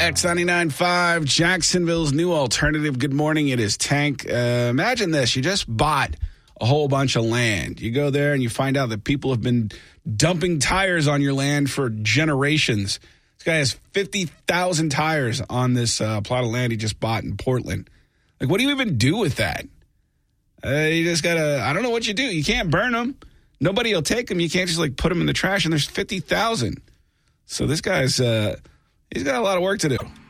X99.5, Jacksonville's new alternative. Good morning. It is Tank. Imagine this. You just bought a whole bunch of land. You go there and you find out that people have been dumping tires on your land for generations. This guy has 50,000 tires on this plot of land he just bought in Portland. Like, what do you even do with that? You just got to, I don't know what you do. You can't burn them. Nobody will take them. You can't just, like, put them in the trash, and there's 50,000. So this guy's, he's got a lot of work to do.